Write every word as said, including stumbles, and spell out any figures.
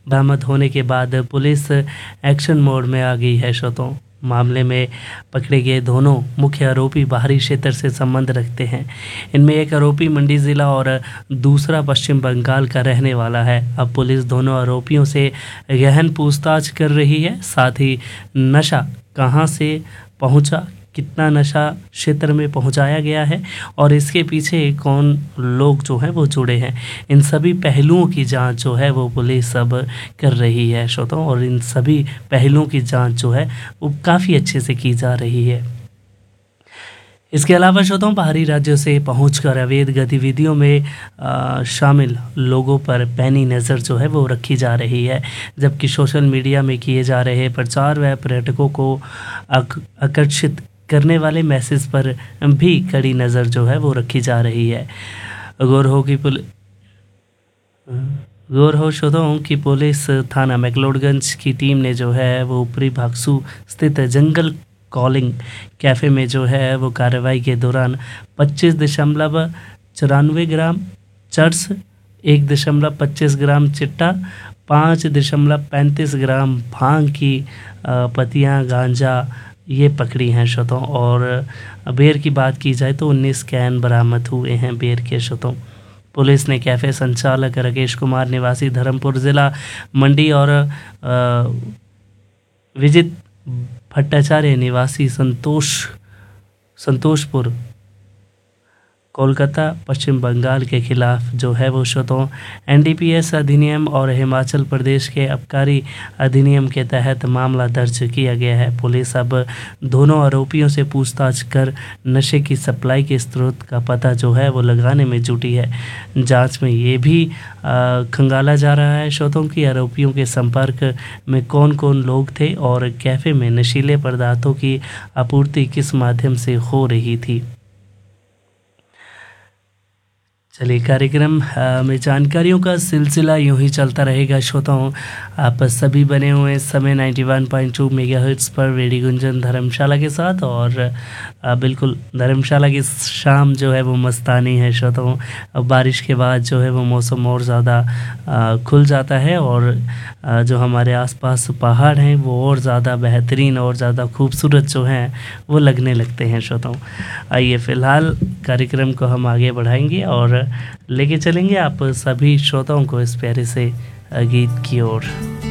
बरामद होने के बाद पुलिस एक्शन मोड में आ गई है। श्रोताओं, मामले में पकड़े गए दोनों मुख्य आरोपी बाहरी क्षेत्र से संबंध रखते हैं। इनमें एक आरोपी मंडी जिला और दूसरा पश्चिम बंगाल का रहने वाला है। अब पुलिस दोनों आरोपियों से गहन पूछताछ कर रही है। साथ ही नशा कहां से पहुंचा, कितना नशा क्षेत्र में पहुंचाया गया है और इसके पीछे कौन लोग जो हैं वो जुड़े हैं, इन सभी पहलुओं की जांच जो है वो पुलिस अब कर रही है। श्रोताओं, और इन सभी पहलुओं की जांच जो है वो काफ़ी अच्छे से की जा रही है। इसके अलावा श्रोताओं, बाहरी राज्यों से पहुंचकर अवैध गतिविधियों में आ, शामिल लोगों पर पैनी नज़र जो है वो रखी जा रही है, जबकि सोशल मीडिया में किए जा रहे प्रचार व पर्यटकों को आकर्षित करने वाले मैसेज पर भी कड़ी नज़र जो है वो रखी जा रही है। गौर हो कि पुल गौर हो श्रोताओं की पुलिस थाना मैक्लोडगंज की टीम ने जो है वो ऊपरी भागसू स्थित जंगल कॉलिंग कैफ़े में जो है वो कार्रवाई के दौरान पच्चीस दशमलव चौरानवे ग्राम चर्स, एक दशमलव पच्चीस ग्राम चिट्टा, पाँच दशमलव पैंतीस ग्राम भांग की पत्तियां गांजा ये पकड़ी हैं। श्रोताओं, और बेर की बात की जाए तो उन्नीस कैन बरामद हुए हैं बेर के। श्रोताओं, पुलिस ने कैफ़े संचालक राकेश कुमार निवासी धर्मपुर ज़िला मंडी और विजित भट्टाचार्य निवासी संतोष संतोषपुर कोलकाता पश्चिम बंगाल के खिलाफ जो है वो श्रोताओं एनडीपीएस अधिनियम और हिमाचल प्रदेश के आबकारी अधिनियम के तहत मामला दर्ज किया गया है। पुलिस अब दोनों आरोपियों से पूछताछ कर नशे की सप्लाई के स्रोत का पता जो है वो लगाने में जुटी है। जांच में ये भी आ, खंगाला जा रहा है श्रोताओं की आरोपियों के संपर्क में कौन कौन लोग थे और कैफ़े में नशीले पदार्थों की आपूर्ति किस माध्यम से हो रही थी। चलिए, कार्यक्रम में जानकारियों का सिलसिला यूं ही चलता रहेगा। श्रोताओं, आप सभी बने हुए इस समय इक्यानवे पॉइंट दो मेगाहर्ट्ज़ पर रेडियो गुंजन धर्मशाला के साथ, और बिल्कुल धर्मशाला की शाम जो है वो मस्तानी है। श्रोताओं, अब बारिश के बाद जो है वो मौसम और ज़्यादा खुल जाता है और जो हमारे आसपास पहाड़ हैं वो और ज़्यादा बेहतरीन और ज़्यादा खूबसूरत जो हैं वो लगने लगते हैं। श्रोताओं, आइए फ़िलहाल कार्यक्रम को हम आगे बढ़ाएंगे और लेके चलेंगे आप सभी श्रोताओं को इस प्यारे से गीत की ओर।